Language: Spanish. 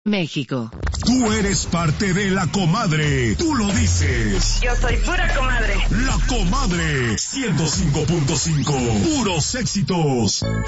México. Tú eres parte de La Comadre. Tú lo dices. Yo soy pura comadre. La Comadre 105.5. Puros éxitos.